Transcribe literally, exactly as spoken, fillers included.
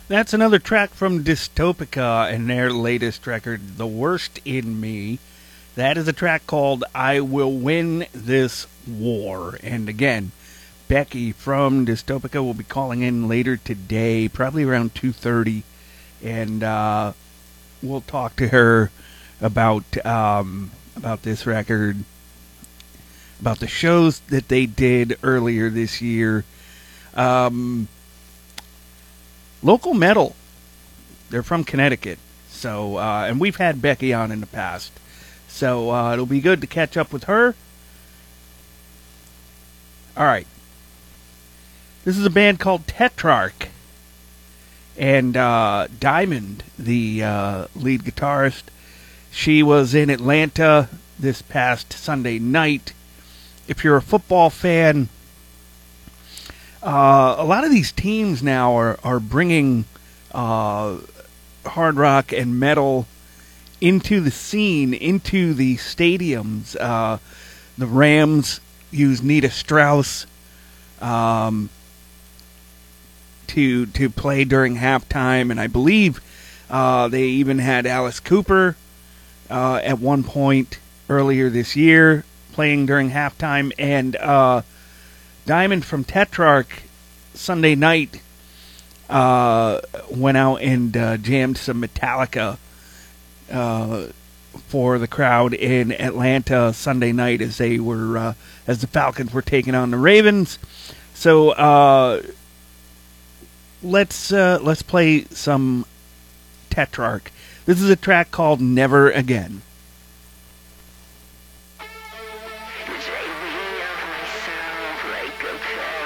That's another track from Dystopica and their latest record, The Worst in Me. That is a track called I Will Win This War. And again, Becky from Dystopica will be calling in later today, probably around two thirty. And uh, we'll talk to her about um, about this record, about the shows that they did earlier this year. Um... Local Metal. They're from Connecticut. So, uh, and we've had Becky on in the past. So, uh, it'll be good to catch up with her. Alright. This is a band called Tetrarch. And, uh, Diamond, the, uh, lead guitarist, she was in Atlanta this past Sunday night. If you're a football fan, Uh, a lot of these teams now are, are bringing uh, hard rock and metal into the scene, into the stadiums. Uh, the Rams use Nita Strauss um, to to play during halftime, and I believe uh, they even had Alice Cooper uh, at one point earlier this year playing during halftime, and uh, Diamond from Tetrarch Sunday night uh, went out and uh, jammed some Metallica uh, for the crowd in Atlanta Sunday night as they were uh, as the Falcons were taking on the Ravens. So uh, let's uh, let's play some Tetrarch. This is a track called Never Again.